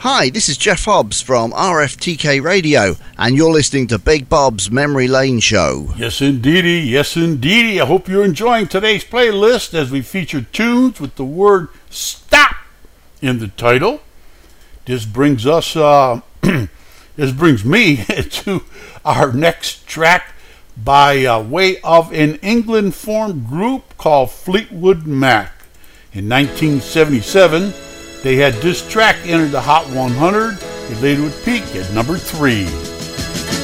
Hi, this is Jeff Hobbs from RFTK Radio, and you're listening to Big Bob's Memory Lane Show. Yes, indeedy. Yes, indeedy. I hope you're enjoying today's playlist as we feature tunes with the word stop in the title. This brings us, this brings me to our next track by way of an England-formed group called Fleetwood Mac. In 1977, they had this track enter the Hot 100. It later would peak at number 3.